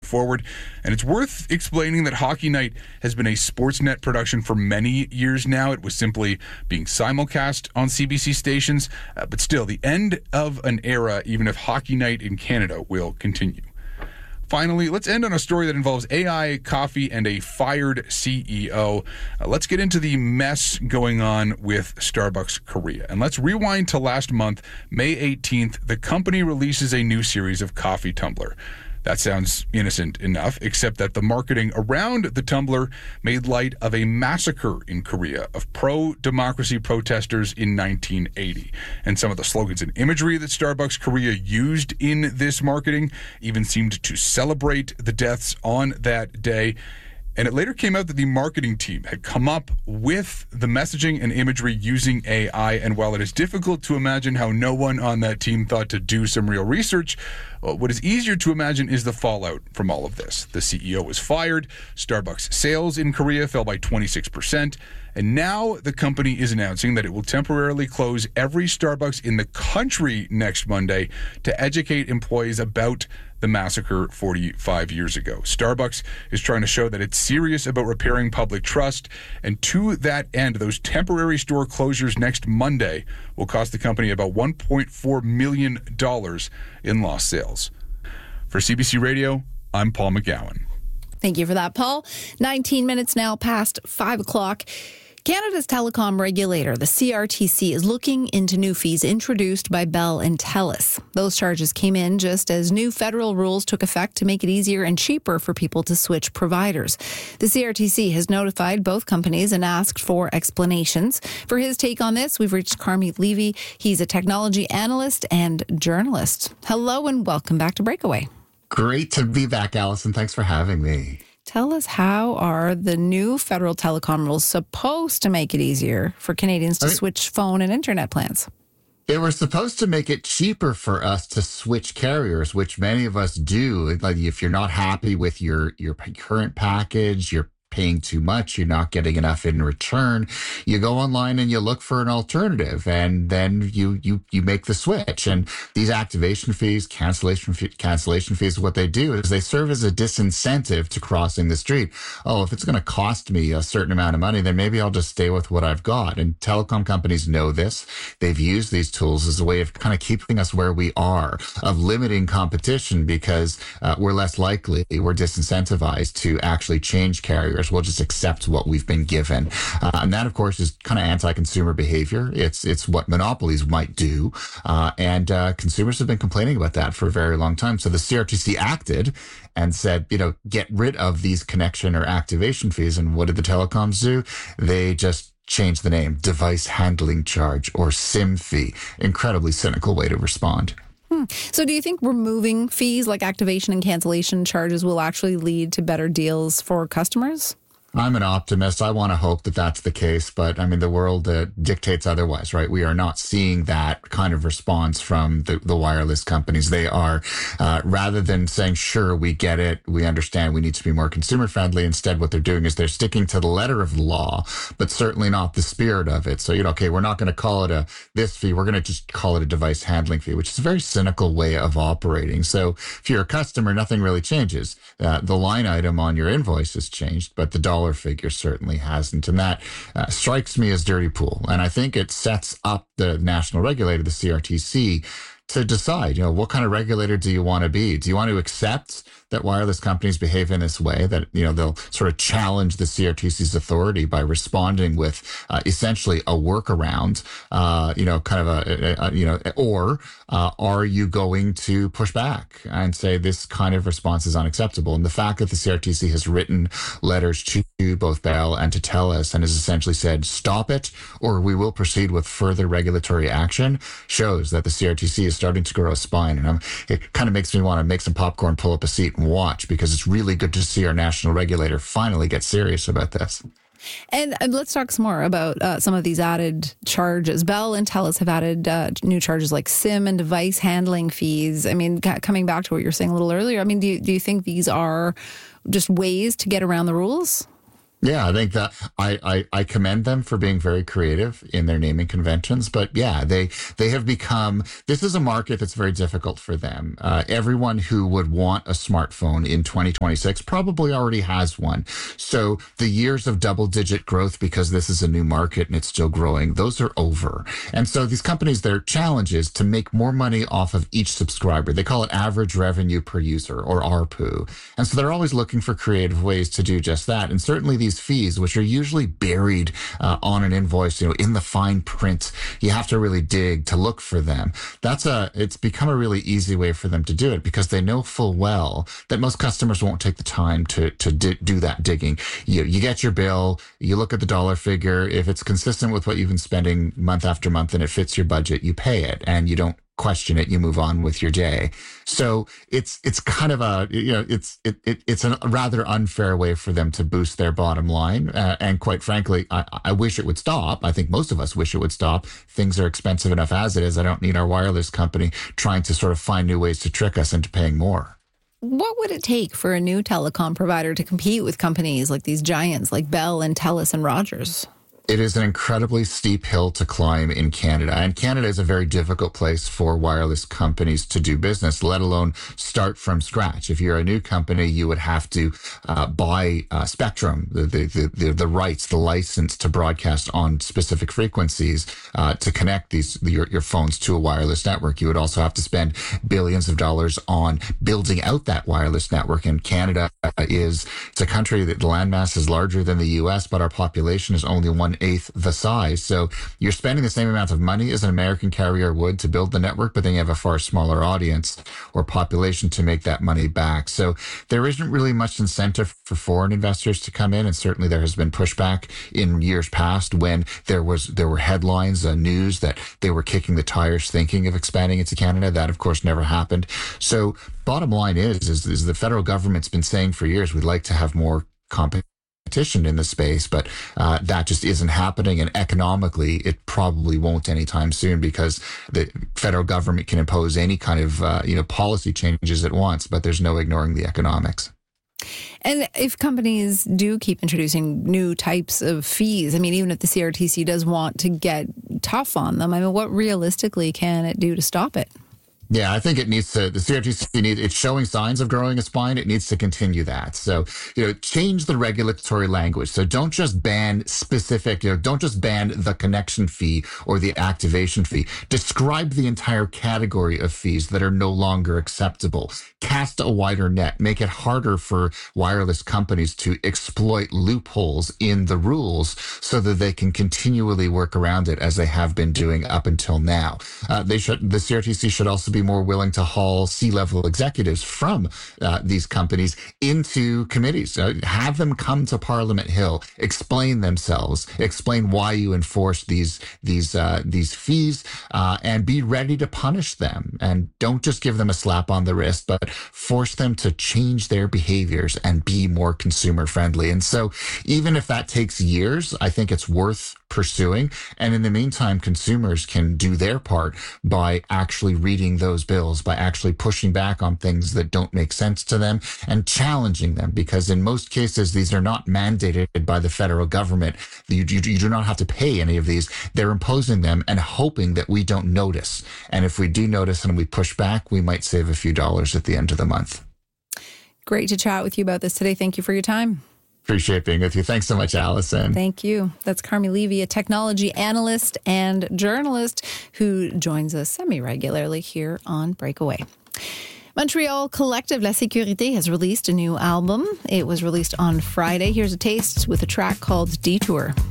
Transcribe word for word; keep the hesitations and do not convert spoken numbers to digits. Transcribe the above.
forward. And it's worth explaining that Hockey Night has been a Sportsnet production for many years now. It was simply being simulcast on C B C stations, uh, but still the end of an era, even if Hockey Night in Canada will continue. Finally, let's end on a story that involves A I, coffee, and a fired C E O. Uh, let's get into the mess going on with Starbucks Korea. And let's rewind to last month, May eighteenth. The company releases a new series of coffee tumbler. That sounds innocent enough, except that the marketing around the tumbler made light of a massacre in Korea of pro-democracy protesters in nineteen eighty. And some of the slogans and imagery that Starbucks Korea used in this marketing even seemed to celebrate the deaths on that day. And it later came out that the marketing team had come up with the messaging and imagery using A I. And while it is difficult to imagine how no one on that team thought to do some real research, well, what is easier to imagine is the fallout from all of this. The C E O was fired. Starbucks sales in Korea fell by twenty-six percent. And now the company is announcing that it will temporarily close every Starbucks in the country next Monday to educate employees about the massacre forty-five years ago. Starbucks is trying to show that it's serious about repairing public trust, and to that end, those temporary store closures next Monday will cost the company about one point four million dollars in lost sales. For C B C Radio, I'm Paul McGowan. Thank you for that, Paul. nineteen minutes now past five o'clock. Canada's telecom regulator, the C R T C, is looking into new fees introduced by Bell and Telus. Those charges came in just as new federal rules took effect to make it easier and cheaper for people to switch providers. The C R T C has notified both companies and asked for explanations. For his take on this, we've reached Carmeet Levy. He's a technology analyst and journalist. Hello and welcome back to Breakaway. Great to be back, Allison. Thanks for having me. Tell us, how are the new federal telecom rules supposed to make it easier for Canadians to I mean, switch phone and internet plans? They were supposed to make it cheaper for us to switch carriers, which many of us do. Like if you're not happy with your, your current package, you're paying too much, you're not getting enough in return, you go online and you look for an alternative, and then you you you make the switch. And these activation fees, cancellation fee, cancellation fees, what they do is they serve as a disincentive to crossing the street. Oh, if it's going to cost me a certain amount of money, then maybe I'll just stay with what I've got. And telecom companies know this. They've used these tools as a way of kind of keeping us where we are, of limiting competition, because uh, we're less likely, we're disincentivized to actually change carriers. We'll just accept what we've been given. Uh, and that, of course, is kind of anti-consumer behavior. It's it's what monopolies might do. Uh, and uh, consumers have been complaining about that for a very long time. So the C R T C acted and said, you know, get rid of these connection or activation fees. And what did the telecoms do? They just changed the name, device handling charge, or SIM fee. Incredibly cynical way to respond. Hmm. So do you think removing fees like activation and cancellation charges will actually lead to better deals for customers? I'm an optimist. I want to hope that that's the case, but I mean, the world uh, dictates otherwise, right? We are not seeing that kind of response from the, the wireless companies. They are, uh, rather than saying, sure, we get it, we understand we need to be more consumer friendly. Instead, what they're doing is they're sticking to the letter of the law, but certainly not the spirit of it. So, you know, okay, we're not going to call it a this fee. We're going to just call it a device handling fee, which is a very cynical way of operating. So if you're a customer, nothing really changes. Uh, the line item on your invoice has changed, but the dollar figure certainly hasn't. And that uh, strikes me as dirty pool. And I think it sets up the national regulator, the C R T C, to decide, you know, what kind of regulator do you want to be? Do you want to accept that wireless companies behave in this way, that, you know, they'll sort of challenge the C R T C's authority by responding with uh, essentially a workaround, uh, you know, kind of a, a, a you know, or uh, are you going to push back and say this kind of response is unacceptable? And the fact that the C R T C has written letters to both Bell and to Telus and has essentially said, stop it, or we will proceed with further regulatory action, shows that the C R T C is starting to grow a spine. And um, it kind of makes me want to make some popcorn, pull up a seat, and watch, because it's really good to see our national regulator finally get serious about this. And, and let's talk some more about uh, some of these added charges. Bell and Telus have added uh, new charges like SIM and device handling fees. I mean, c- coming back to what you were saying a little earlier, I mean, do you, do you think these are just ways to get around the rules? Yeah, I think that I, I, I commend them for being very creative in their naming conventions. But yeah, they they have become, this is a market that's very difficult for them. Uh, everyone who would want a smartphone in twenty twenty-six probably already has one. So the years of double digit growth, because this is a new market and it's still growing, those are over. And so these companies, their challenge is to make more money off of each subscriber. They call it average revenue per user, or A R P U. And so they're always looking for creative ways to do just that. And certainly these fees, which are usually buried uh, on an invoice, you know, in the fine print, you have to really dig to look for them. That's a, it's become a really easy way for them to do it, because they know full well that most customers won't take the time to to di- do that digging. You you get your bill, you look at the dollar figure. If it's consistent with what you've been spending month after month and it fits your budget, you pay it, and you don't question it, you move on with your day. So it's it's kind of a, you know, it's it, it it's a rather unfair way for them to boost their bottom line. Uh, and quite frankly, I, I wish it would stop. I think most of us wish it would stop. Things are expensive enough as it is. I don't need our wireless company trying to sort of find new ways to trick us into paying more. What would it take for a new telecom provider to compete with companies like these giants like Bell and TELUS and Rogers? It is an incredibly steep hill to climb in Canada. And Canada is a very difficult place for wireless companies to do business, let alone start from scratch. If you're a new company, you would have to uh, buy uh, spectrum, the, the, the, the rights, the license to broadcast on specific frequencies uh, to connect these your, your phones to a wireless network. You would also have to spend billions of dollars on building out that wireless network. And Canada is, it's a country that the landmass is larger than the U S, but our population is only one eighth the size. So you're spending the same amount of money as an American carrier would to build the network, but then you have a far smaller audience or population to make that money back. So there isn't really much incentive for foreign investors to come in. And certainly there has been pushback in years past when there was there were headlines, uh, news that they were kicking the tires thinking of expanding into Canada. That, of course, never happened. So bottom line is, is, is the federal government's been saying for years, we'd like to have more competition in the space, but uh, that just isn't happening. And economically, it probably won't anytime soon, because the federal government can impose any kind of uh, you know policy changes at once, but there's no ignoring the economics. And if companies do keep introducing new types of fees, I mean, even if the C R T C does want to get tough on them, I mean, what realistically can it do to stop it? Yeah, I think it needs to, the C R T C needs, it's showing signs of growing a spine. It needs to continue that. So, you know, change the regulatory language. So don't just ban specific, you know, don't just ban the connection fee or the activation fee. Describe the entire category of fees that are no longer acceptable. Cast a wider net. Make it harder for wireless companies to exploit loopholes in the rules so that they can continually work around it, as they have been doing up until now. Uh, they should, the C R T C should also be more willing to haul C-level executives from uh, these companies into committees. Uh, have them come to Parliament Hill, explain themselves, explain why you enforce these these uh, these fees, uh, and be ready to punish them. And don't just give them a slap on the wrist, but force them to change their behaviors and be more consumer friendly. And so, even if that takes years, I think it's worth pursuing. And in the meantime, consumers can do their part by actually reading those bills, by actually pushing back on things that don't make sense to them and challenging them, because in most cases, these are not mandated by the federal government. You, you, you do not have to pay any of these. They're imposing them and hoping that we don't notice. And if we do notice and we push back, we might save a few dollars at the end of the month. Great to chat with you about this today. Thank you for your time. Appreciate being with you. Thanks so much, Allison. Thank you. That's Carmi Levy, a technology analyst and journalist who joins us semi-regularly here on Breakaway. Montreal Collective La Sécurité has released a new album. It was released on Friday. Here's a taste with a track called Detour.